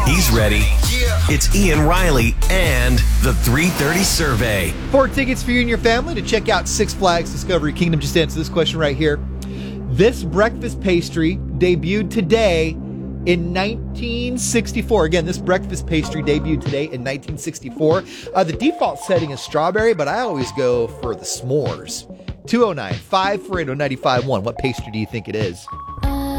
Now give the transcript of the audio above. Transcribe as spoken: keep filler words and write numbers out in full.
He's ready. It's Ian Riley and the three thirty Survey. Four tickets for you and your family to check out Six Flags Discovery Kingdom. Just answer this question right here. This breakfast pastry debuted today in nineteen sixty-four. Again, this breakfast pastry debuted today in nineteen sixty-four. Uh, the default setting is strawberry, but I always go for the s'mores. two oh nine, five four eight, oh nine five one. What pastry do you think it is?